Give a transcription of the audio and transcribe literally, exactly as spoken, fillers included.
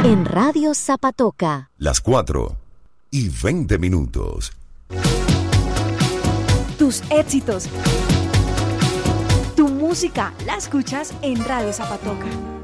en Radio Zapatoca. Las cuatro y veinte minutos. Tus éxitos, tu música, la escuchas en Radio Zapatoca.